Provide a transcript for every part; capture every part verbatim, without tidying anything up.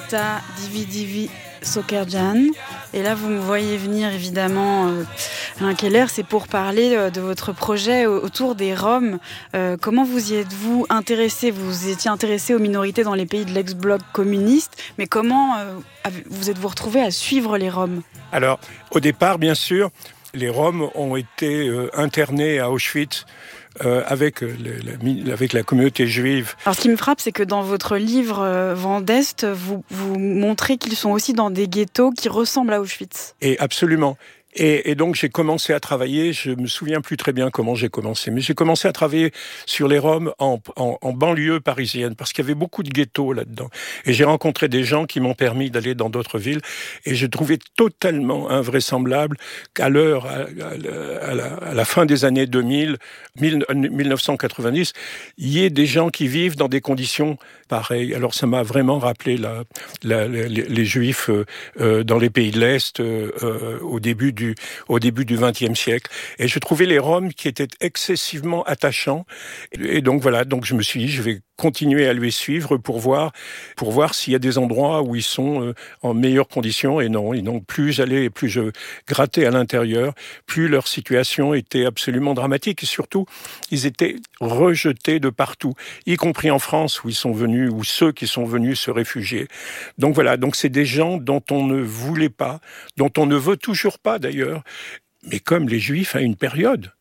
Marta Dividivi Sokerjan. Et là, vous me voyez venir, évidemment, euh, Alain Keller, c'est pour parler euh, de votre projet autour des Roms. Euh, comment vous y êtes-vous intéressé ? Vous étiez intéressé aux minorités dans les pays de l'ex-bloc communiste, mais comment euh, vous êtes-vous retrouvé à suivre les Roms ? Alors, au départ, bien sûr, les Roms ont été euh, internés à Auschwitz Euh, avec, le, le, avec la communauté juive. Alors ce qui me frappe, c'est que dans votre livre euh, Vent d'Est, vous, vous montrez qu'ils sont aussi dans des ghettos qui ressemblent à Auschwitz. Et absolument. Et, et donc j'ai commencé à travailler, je me souviens plus très bien comment j'ai commencé, mais j'ai commencé à travailler sur les Roms en, en, en banlieue parisienne, parce qu'il y avait beaucoup de ghettos là-dedans. Et j'ai rencontré des gens qui m'ont permis d'aller dans d'autres villes, et je trouvais totalement invraisemblable qu'à l'heure, à, à, à, la, à la fin des années deux mille, dix-neuf cent quatre-vingt-dix, il y ait des gens qui vivent dans des conditions pareilles. Alors ça m'a vraiment rappelé la, la, les, les Juifs euh, dans les pays de l'Est euh, euh, au début du Du, au début du vingtième siècle. Et je trouvais les Roms qui étaient excessivement attachants. Et donc voilà, donc je me suis dit, je vais continuer à les suivre pour voir, pour voir s'il y a des endroits où ils sont euh, en meilleures conditions. Et non, ils n'ont plus j'allais, plus je grattais à l'intérieur, plus leur situation était absolument dramatique. Et surtout, ils étaient rejetés de partout, y compris en France où ils sont venus, où ceux qui sont venus se réfugier. Donc voilà, donc c'est des gens dont on ne voulait pas, dont on ne veut toujours pas d'ailleurs, mais comme les Juifs à une période,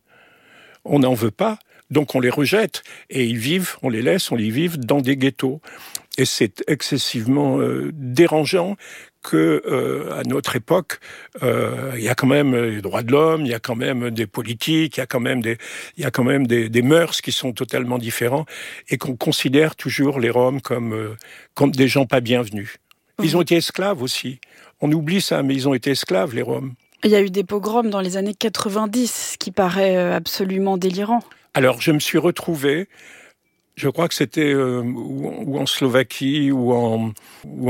on n'en veut pas, donc on les rejette, et ils vivent, on les laisse, on les vive dans des ghettos. Et c'est excessivement euh, dérangeant que euh, à notre époque, euh, il y a quand même les droits de l'homme, il y a quand même des politiques, il y a quand même des, il y a quand même des, des mœurs qui sont totalement différents, et qu'on considère toujours les Roms comme, euh, comme des gens pas bienvenus. Ils ont été esclaves aussi. On oublie ça, mais ils ont été esclaves, les Roms. Il y a eu des pogroms dans les années quatre-vingt-dix, ce qui paraît absolument délirant. Alors, je me suis retrouvé, je crois que c'était euh, ou, ou en Slovaquie ou en, ou